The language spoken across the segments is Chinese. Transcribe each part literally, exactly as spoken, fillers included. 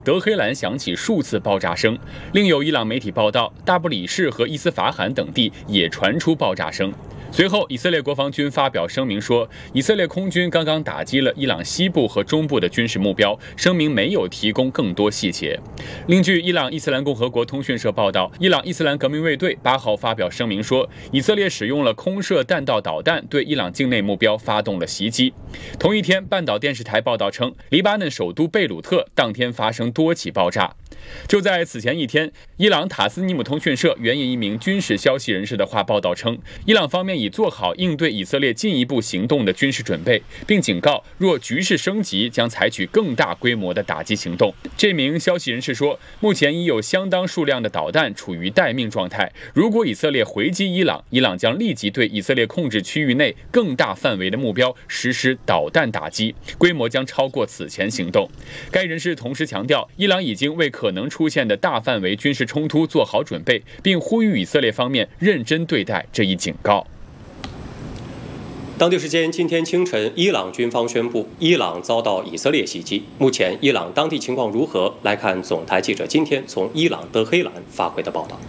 德黑兰响起数次爆炸声，另有伊朗媒体报道，大不里士和伊斯法罕等地也传出爆炸声。随后，以色列国防军发表声明说，以色列空军刚刚打击了伊朗西部和中部的军事目标，声明没有提供更多细节。另据伊朗伊斯兰共和国通讯社报道，伊朗伊斯兰革命卫队八号发表声明说，以色列使用了空射弹道导弹对伊朗境内目标发动了袭击。同一天，半岛电视台报道称，黎巴嫩首都贝鲁特当天发生多起爆炸。就在此前一天，伊朗塔斯尼姆通讯社援引一名军事消息人士的话报道称，伊朗方面已做好应对以色列进一步行动的军事准备，并警告若局势升级，将采取更大规模的打击行动。这名消息人士说，目前已有相当数量的导弹处于待命状态，如果以色列回击伊朗，伊朗将立即对以色列控制区域内更大范围的目标实施导弹打击，规模将超过此前行动。该人士同时强调，伊朗已经为可能出现的大范围军事冲突做好准备，并呼吁以色列方面认真对待这一警告。 当地时间今天清晨，伊朗军方宣布，伊朗遭到以色列袭击。目前，伊朗当地情况如何？来看总台记者今天从伊朗德黑兰发回的报道。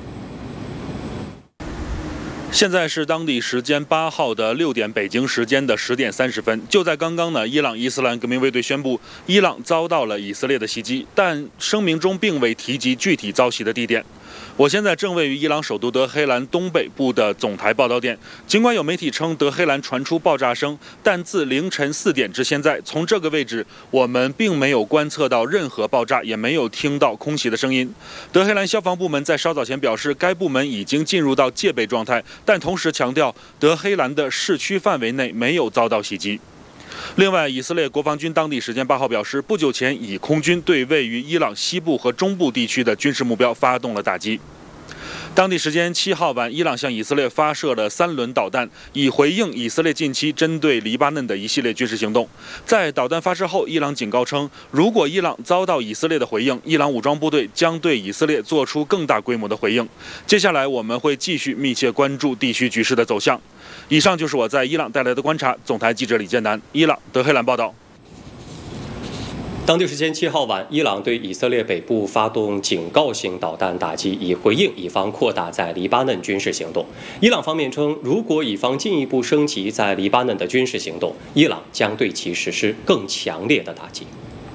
现在是当地时间八号的六点，北京时间的十点三十分。就在刚刚呢，伊朗伊斯兰革命卫队宣布，伊朗遭到了以色列的袭击，但声明中并未提及具体遭袭的地点。我现在正位于伊朗首都德黑兰东北部的总台报道点。尽管有媒体称德黑兰传出爆炸声，但自凌晨四点至现在，从这个位置我们并没有观测到任何爆炸，也没有听到空袭的声音。德黑兰消防部门在稍早前表示，该部门已经进入到戒备状态，但同时强调德黑兰的市区范围内没有遭到袭击。另外，以色列国防军当地时间八号表示，不久前以空军对位于伊朗西部和中部地区的军事目标发动了打击。当地时间七号晚，伊朗向以色列发射了三轮导弹，以回应以色列近期针对黎巴嫩的一系列军事行动。在导弹发射后，伊朗警告称，如果伊朗遭到以色列的回应，伊朗武装部队将对以色列做出更大规模的回应。接下来，我们会继续密切关注地区局势的走向。以上就是我在伊朗带来的观察。总台记者李建南，伊朗德黑兰报道。 当地时间七号晚，伊朗对以色列北部发动警告性导弹打击，以回应以方扩大在黎巴嫩军事行动。伊朗方面称，如果以方进一步升级在黎巴嫩的军事行动，伊朗将对其实施更强烈的打击。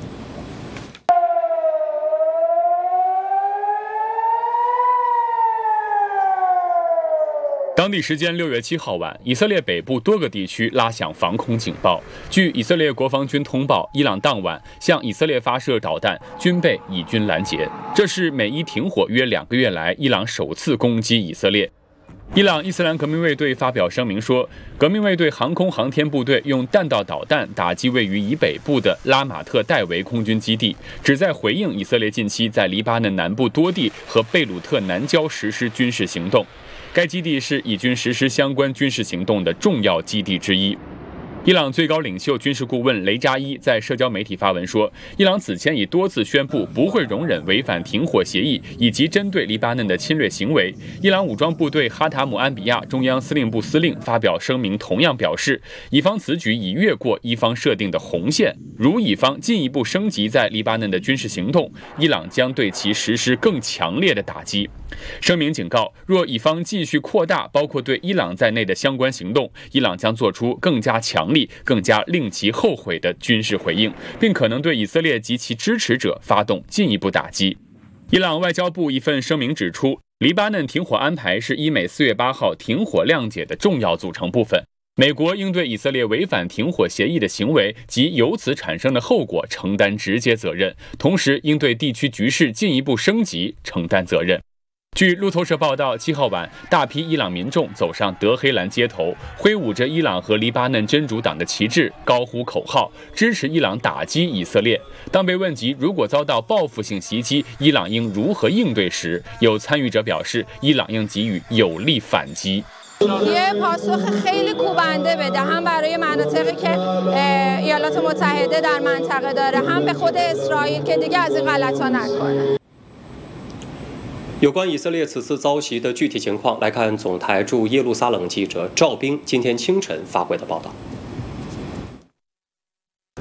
当地时间六月七号晚，以色列北部多个地区拉响防空警报。据以色列国防军通报，伊朗当晚向以色列发射导弹，均被以军拦截。这是美伊停火约两个月来，伊朗首次攻击以色列。伊朗伊斯兰革命卫队发表声明说，革命卫队航空航天部队用弹道导弹打击位于以北部的拉马特戴维空军基地，旨在回应以色列近期在黎巴嫩南部多地和贝鲁特南郊实施军事行动。该基地是以军实施相关军事行动的重要基地之一。伊朗最高领袖军事顾问雷扎伊在社交媒体发文说，伊朗此前已多次宣布不会容忍违反停火协议以及针对黎巴嫩的侵略行为。伊朗武装部队哈塔姆安比亚中央司令部司令发表声明，同样表示，以方此举已越过伊方设定的红线，如以方进一步升级在黎巴嫩的军事行动，伊朗将对其实施更强烈的打击。声明警告，若以方继续扩大包括对伊朗在内的相关行动，伊朗将做出更加强力、更加令其后悔的军事回应，并可能对以色列及其支持者发动进一步打击。伊朗外交部一份声明指出，黎巴嫩停火安排是伊美四月八号停火谅解的重要组成部分。美国应对以色列违反停火协议的行为及由此产生的后果承担直接责任，同时应对地区局势进一步升级承担责任。据路透社报道，七号晚，大批伊朗民众走上德黑兰街头，挥舞着伊朗和黎巴嫩真主党的旗帜，高呼口号，支持伊朗打击以色列。当被问及如果遭到报复性袭击，伊朗应如何应对时，有参与者表示，伊朗应给予有力反击。 یه پاسخ خیلی کوبنده بده هم برای مناطقی که ایالات متحده در منطقه داره هم به خود اسرائیل که دیگه از این غلطا نکنه。 有关以色列此次遭袭的具体情况，来看总台驻耶路撒冷记者赵斌今天清晨发回的报道。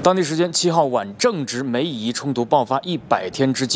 当地时间七号晚，正值美以冲突爆发一百天之际。